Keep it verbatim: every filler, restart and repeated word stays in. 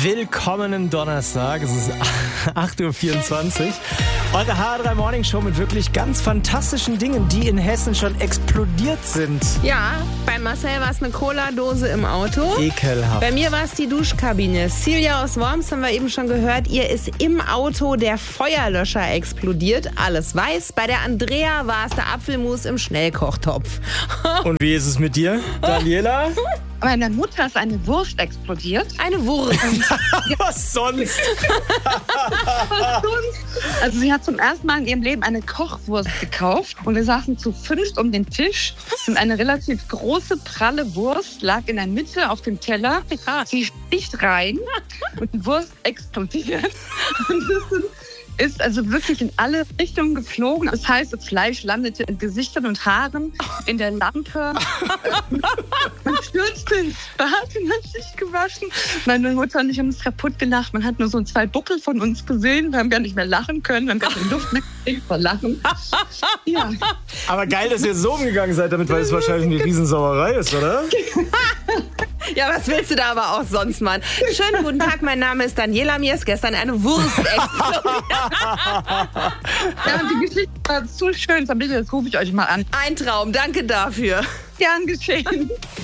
Willkommenen Donnerstag, es ist acht Uhr vierundzwanzig. Eure H drei Morning Show mit wirklich ganz fantastischen Dingen, die in Hessen schon explodiert sind. Ja, bei Marcel war es eine Cola-Dose im Auto. Ekelhaft. Bei mir war es die Duschkabine. Celia aus Worms haben wir eben schon gehört. Ihr ist im Auto der Feuerlöscher explodiert. Alles weiß. Bei der Andrea war es der Apfelmus im Schnellkochtopf. Und wie ist es mit dir, Daniela? Meiner Mutter ist eine Wurst explodiert. Eine Wurst. Was sonst? Was sonst? Also sie hat zum ersten Mal in ihrem Leben eine Kochwurst gekauft und wir saßen zu fünft um den Tisch und eine relativ große, pralle Wurst lag in der Mitte auf dem Teller. Sie sticht rein und die Wurst explodiert. Und das sind ist also wirklich in alle Richtungen geflogen. Das heißt, das Fleisch landete in Gesichtern und Haaren, in der Lampe. Man stürzte ins Bad und hat sich gewaschen. Meine Mutter und ich haben uns kaputt gelacht. Man hat nur so zwei Buckel von uns gesehen. Wir haben gar nicht mehr lachen können. Wir haben gar keine Luft mehr gekriegt vor Lachen. Ja. Aber geil, dass ihr so umgegangen seid damit, weil es wahrscheinlich eine Riesensauerei ist, oder? Ja, was willst du da aber auch sonst, Mann? Schönen guten Tag, mein Name ist Daniela. Mir ist gestern eine Wurst explodiert. Ja, die Geschichte war zu schön. Das rufe ich euch mal an. Ein Traum, danke dafür. Gern geschehen.